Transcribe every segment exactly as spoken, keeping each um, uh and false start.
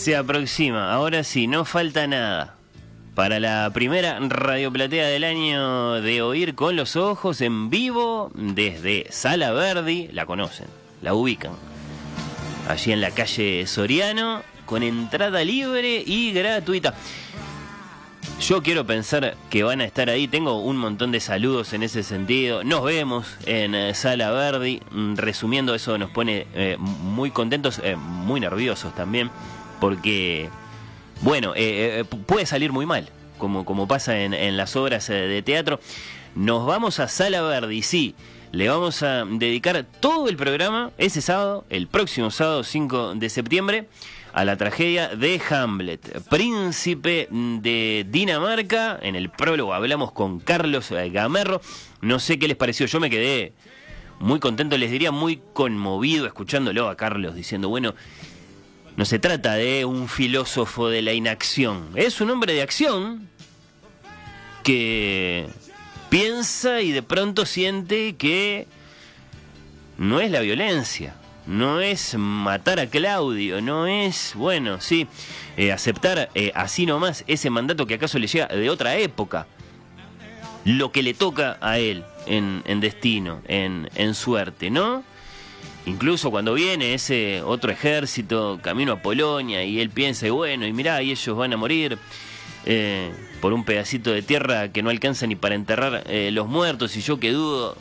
Se aproxima, ahora sí, no falta nada para la primera radioplatea del año de Oír con los Ojos en vivo desde Sala Verdi. La conocen, la ubican. Allí en la calle Soriano, con entrada libre y gratuita. Yo quiero pensar que van a estar ahí. Tengo un montón de saludos en ese sentido. Nos vemos en eh, Sala Verdi. Resumiendo, eso nos pone eh, muy contentos, eh, muy nerviosos también, porque, bueno, eh, eh, puede salir muy mal, como, como pasa en, en las obras eh, de teatro. Nos vamos a Sala Verdi, sí. Le vamos a dedicar todo el programa ese sábado, el próximo sábado cinco de septiembre, a la tragedia de Hamlet, príncipe de Dinamarca. En el prólogo hablamos con Carlos Gamerro. No sé qué les pareció, yo me quedé muy contento, les diría muy conmovido escuchándolo a Carlos diciendo, bueno, no se trata de un filósofo de la inacción, es un hombre de acción que piensa y de pronto siente que no es la violencia, no es matar a Claudio, no es, bueno, sí, eh, aceptar eh, así nomás ese mandato que acaso le llega de otra época, lo que le toca a él en, en destino, en, en suerte, ¿no? Incluso cuando viene ese otro ejército camino a Polonia y él piensa, y bueno, y mirá, y ellos van a morir eh, por un pedacito de tierra que no alcanza ni para enterrar eh, los muertos, y yo que dudo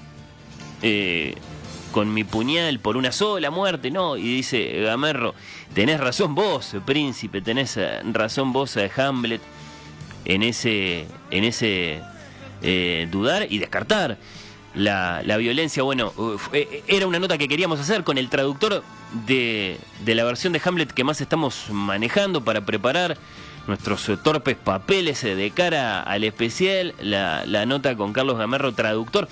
eh, con mi puñal por una sola muerte, no, y dice Gamerro, tenés razón vos, príncipe, tenés razón vos, Hamlet, en ese, en ese eh, dudar y descartar La, la violencia. Bueno, era una nota que queríamos hacer con el traductor de, de la versión de Hamlet que más estamos manejando para preparar nuestros torpes papeles de cara al especial. La, la nota con Carlos Gamerro, traductor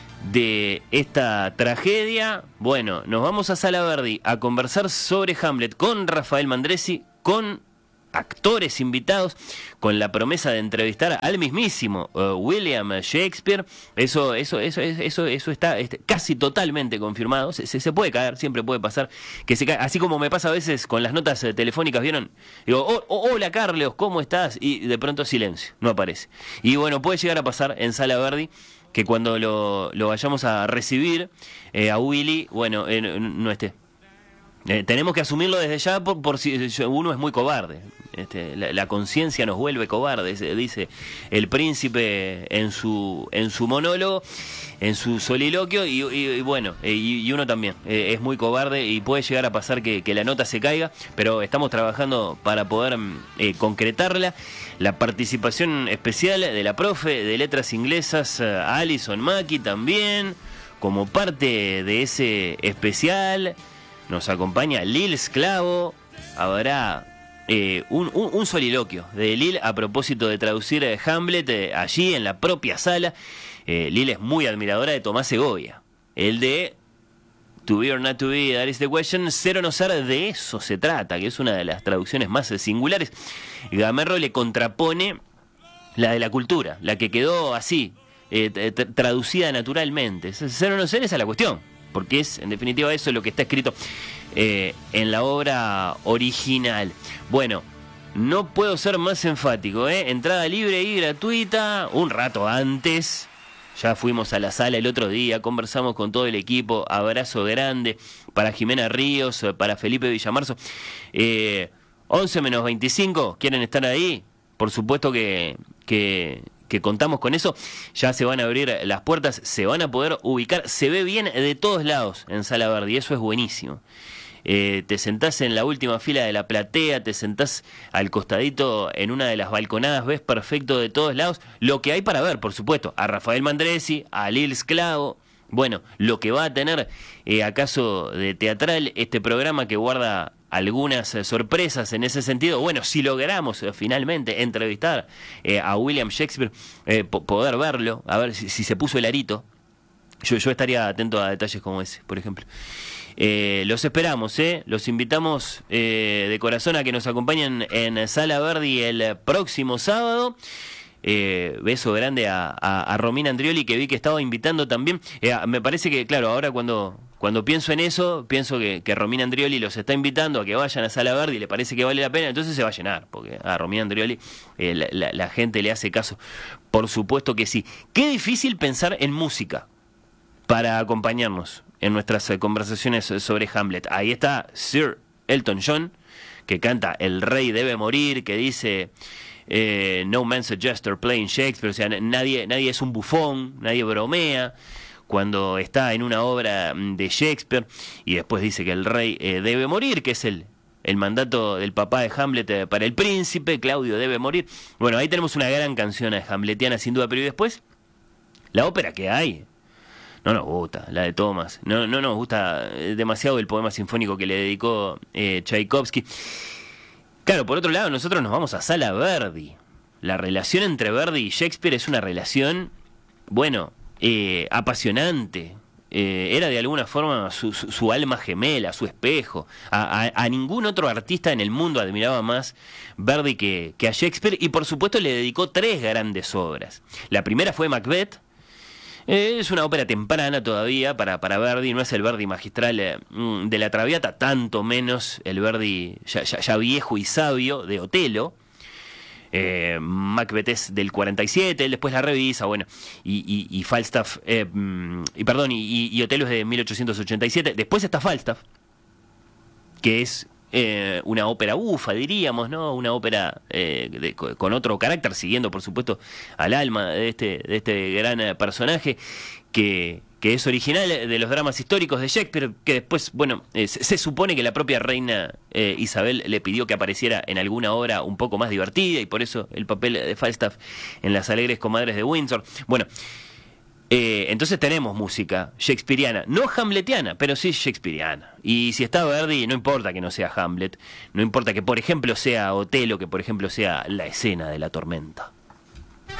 de esta tragedia. Bueno, nos vamos a Sala Verdi a conversar sobre Hamlet con Rafael Mandresi, con actores invitados, con la promesa de entrevistar al mismísimo uh, William Shakespeare. Eso, eso, eso, eso, eso está este, casi totalmente confirmado. Se, se, se puede caer, siempre puede pasar que se cae, así como me pasa a veces con las notas eh, telefónicas, ¿vieron? Digo, oh, oh, hola Carlos, ¿cómo estás? Y de pronto silencio, no aparece. Y bueno, puede llegar a pasar en Sala Verdi que cuando lo, lo vayamos a recibir eh, a Willy, bueno, eh, no esté. Eh, tenemos que asumirlo desde ya por, por si uno es muy cobarde. Este, la, la conciencia nos vuelve cobardes, dice el príncipe en su en su monólogo, en su soliloquio, y, y, y bueno, y, y uno también eh, es muy cobarde y puede llegar a pasar que, que la nota se caiga, pero estamos trabajando para poder eh, concretarla. La participación especial de la profe de letras inglesas, uh, Alison Mackie, también como parte de ese especial. Nos acompaña Lil Sclavo. Habrá eh, un, un, un soliloquio de Lil a propósito de traducir eh, Hamlet eh, allí en la propia sala. Eh, Lil es muy admiradora de Tomás Segovia. El de To Be or Not To Be, That Is The Question. Ser o no ser, de eso se trata, que es una de las traducciones más eh, singulares. Gamerro le contrapone la de la cultura, la que quedó así, eh, t- traducida naturalmente. Ser o no ser, esa es la cuestión, porque es, en definitiva, eso es lo que está escrito eh, en la obra original. Bueno, no puedo ser más enfático, ¿eh? Entrada libre y gratuita, un rato antes. Ya fuimos a la sala el otro día, conversamos con todo el equipo, abrazo grande para Jimena Ríos, para Felipe Villamarzo. Eh, once menos veinticinco, ¿quieren estar ahí? Por supuesto que... que que contamos con eso. Ya se van a abrir las puertas, se van a poder ubicar, se ve bien de todos lados en Sala Verdi, eso es buenísimo. Eh, te sentás en la última fila de la platea, te sentás al costadito en una de las balconadas, ves perfecto de todos lados lo que hay para ver, por supuesto, a Rafael Mandresi, a Lil Sclavo. Bueno, lo que va a tener eh, acaso de teatral este programa, que guarda algunas eh, sorpresas en ese sentido. Bueno, si logramos eh, finalmente entrevistar eh, a William Shakespeare, eh, po- poder verlo, a ver si, si se puso el arito, yo, yo estaría atento a detalles como ese, por ejemplo. Eh, los esperamos, ¿eh? Los invitamos eh, de corazón a que nos acompañen en Sala Verdi el próximo sábado. Eh, beso grande a, a, a Romina Andrioli, que vi que estaba invitando también. Eh, me parece que, claro, ahora cuando... cuando pienso en eso, pienso que, que Romina Andrioli los está invitando a que vayan a Sala Verdi y le parece que vale la pena, entonces se va a llenar, porque a Romina Andrioli eh, la, la, la gente le hace caso. Por supuesto que sí. Qué difícil pensar en música para acompañarnos en nuestras eh, conversaciones sobre Hamlet. Ahí está Sir Elton John, que canta El rey debe morir, que dice... Eh, no man's a jester playing Shakespeare, o sea, nadie, nadie es un bufón, nadie bromea cuando está en una obra de Shakespeare, y después dice que el rey eh, debe morir, que es el, el mandato del papá de Hamlet eh, para el príncipe, Claudio debe morir. Bueno, ahí tenemos una gran canción hamletiana sin duda, pero y después, la ópera que hay, no nos gusta, la de Thomas, no, no nos gusta demasiado el poema sinfónico que le dedicó eh, Tchaikovsky. Claro, por otro lado, nosotros nos vamos a Sala Verdi. La relación entre Verdi y Shakespeare es una relación, bueno, eh, apasionante. Eh, era de alguna forma su, su, su alma gemela, su espejo. A, a, a ningún otro artista en el mundo admiraba más Verdi que, que a Shakespeare, y por supuesto le dedicó tres grandes obras. La primera fue Macbeth. Eh, es una ópera temprana todavía para, para Verdi, no es el Verdi magistral eh, de la Traviata, tanto menos el Verdi ya, ya, ya viejo y sabio de Otelo. Eh, Macbeth es del cuarenta y siete, él después la revisa, bueno, y, y, y Falstaff, eh, y perdón, y, y Otelo es de mil ochocientos ochenta y siete. Después está Falstaff, que es eh, una ópera bufa, diríamos, ¿no? Una ópera eh, de, con otro carácter, siguiendo, por supuesto, al alma de este, de este gran personaje, que, que es original de los dramas históricos de Shakespeare, que después, bueno, eh, se, se supone que la propia reina eh, Isabel le pidió que apareciera en alguna obra un poco más divertida, y por eso el papel de Falstaff en Las alegres comadres de Windsor. Bueno, Eh, entonces tenemos música shakespeariana, no hamletiana, pero sí shakespeariana. Y si está Verdi, no importa que no sea Hamlet, no importa que por ejemplo sea Otelo, que por ejemplo sea La escena de la tormenta.